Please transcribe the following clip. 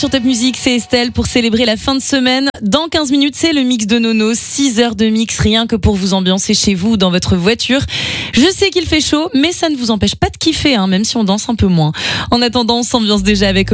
Sur Top Music, c'est Estelle pour célébrer la fin de semaine. Dans 15 minutes, c'est le mix de Nono. 6 heures de mix, rien que pour vous ambiancer chez vous ou dans votre voiture. Je sais qu'il fait chaud, mais ça ne vous empêche pas de kiffer, même si on danse un peu moins. En attendant, on s'ambiance déjà avec